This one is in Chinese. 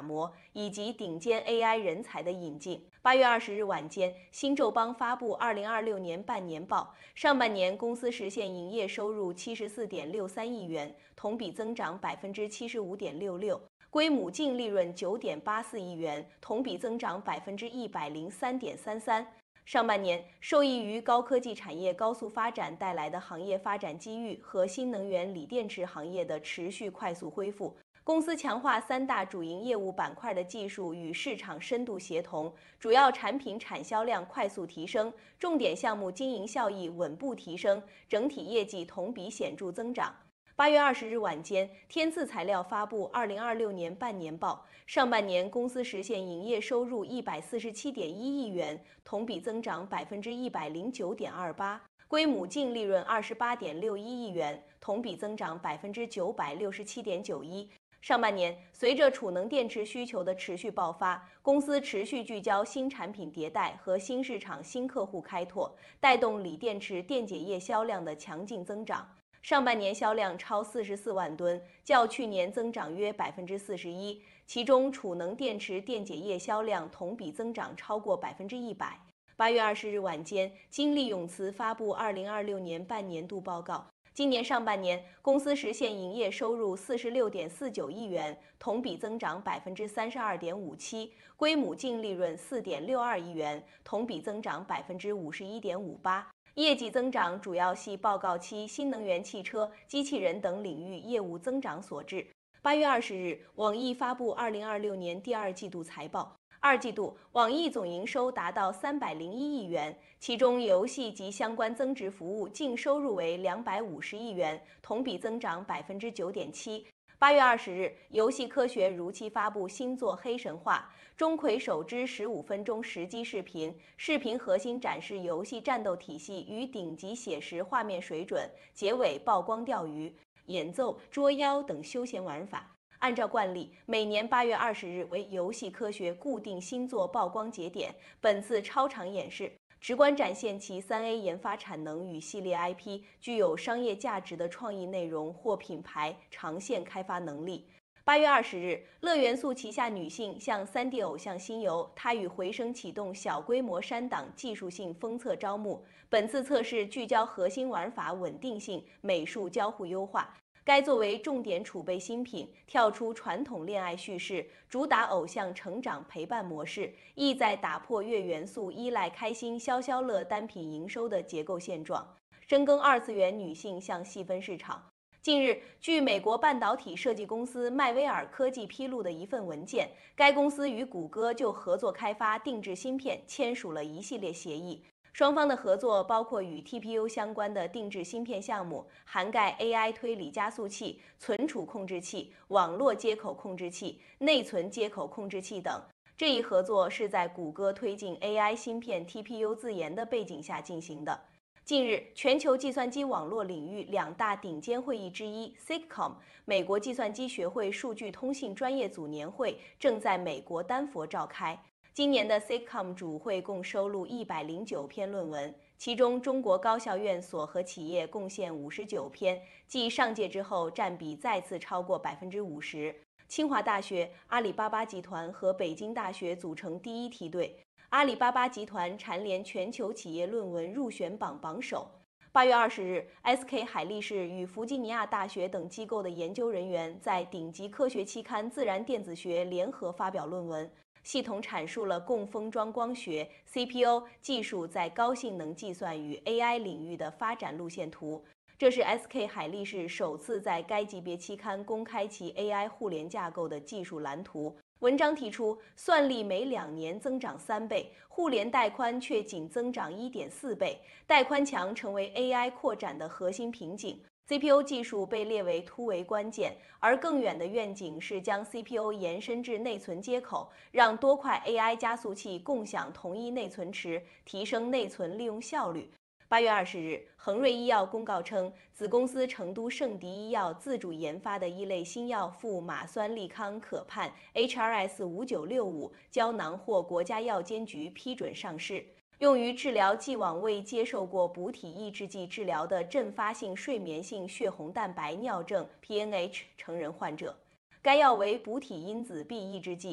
磨以及顶尖 AI 人才的引进。8月20日晚间，新宙邦发布2026年半年报，上半年公司实现营业收入74.63亿元，同比增长75.66%。归母净利润9.84亿元，同比增长103.33%。上半年，受益于高科技产业高速发展带来的行业发展机遇和新能源锂电池行业的持续快速恢复，公司强化3大主营业务板块的技术与市场深度协同，主要产品产销量快速提升，重点项目经营效益稳步提升，整体业绩同比显著增长。8月20日晚间，天赐材料发布2026年半年报，上半年公司实现营业收入147.1亿元，同比增长109.28%，归母净利润28.61亿元，同比增长967.91%。上半年，随着储能电池需求的持续爆发，公司持续聚焦新产品迭代和新市场新客户开拓，带动锂电池电解液销量的强劲增长。上半年销量超44万吨，较去年增长约41%，其中储能电池电解液销量同比增长超过100%。8月20日晚间，金利永磁发布2026年半年度报告。今年上半年，公司实现营业收入46.49亿元，同比增长32.57%，归母净利润4.62亿元，同比增长51.58%。业绩增长主要系报告期新能源汽车、机器人等领域业务增长所致。8月20日，网易发布2026年第二季度财报。二季度，网易总营收达到301亿元，其中游戏及相关增值服务净收入为250亿元，同比增长9.7%。8月20日，游戏科学如期发布新作《黑神话》，钟馗首支15分钟实机视频，视频核心展示游戏战斗体系与顶级写实画面水准，结尾曝光钓鱼、演奏、捉妖等休闲玩法。按照惯例，每年8月20日为游戏科学固定新作曝光节点，本次超长演示直观展现其3A 研发产能与系列 IP 具有商业价值的创意内容或品牌长线开发能力。8月20日，乐元素旗下女性向3D 偶像新游，它与回声启动小规模删档技术性封测招募。本次测试聚焦核心玩法稳定性、美术交互优化。该作为重点储备新品，跳出传统恋爱叙事，主打偶像成长陪伴模式，意在打破月元素依赖开心消消乐单品营收的结构现状，深耕二次元女性向细分市场。近日，据美国半导体设计公司迈威尔科技披露的一份文件，该公司与谷歌就合作开发定制芯片签署了一系列协议。双方的合作包括与 TPU 相关的定制芯片项目，涵盖 AI 推理加速器、存储控制器、网络接口控制器、内存接口控制器等。这一合作是在谷歌推进 AI 芯片 TPU 自研的背景下进行的。近日，全球计算机网络领域2大顶尖会议之一 SIGCOMM 美国计算机学会数据通信专业组年会正在美国丹佛召开。今年的 SIGCOMM 主会共收录109篇论文，其中中国高校院所和企业贡献59篇，继上届之后占比再次超过50%。清华大学、阿里巴巴集团和北京大学组成第一梯队。阿里巴巴集团蝉联全球企业论文入选榜榜首。8月20日 ，SK 海力士与弗吉尼亚大学等机构的研究人员在顶级科学期刊《自然电子学》联合发表论文。系统阐述了共封装光学 CPU 技术在高性能计算与 AI 领域的发展路线图。这是 SK 海力士首次在该级别期刊公开其 AI 互联架构的技术蓝图。文章提出，算力每2年增长3倍，互联带宽却仅增长1.4倍，带宽墙成为 AI 扩展的核心瓶颈。CPU 技术被列为突围关键，而更远的愿景是将 CPU 延伸至内存接口，让多块 AI 加速器共享同一内存池，提升内存利用效率。8月20日，恒瑞医药公告称，子公司成都圣迪医药自主研发的一类新药富马酸利康可盼 HRS5965 胶囊获国家药监局批准上市。用于治疗既往未接受过补体抑制剂治疗的阵发性睡眠性血红蛋白尿症 （PNH） 成人患者。该药为补体因子 B 抑制剂，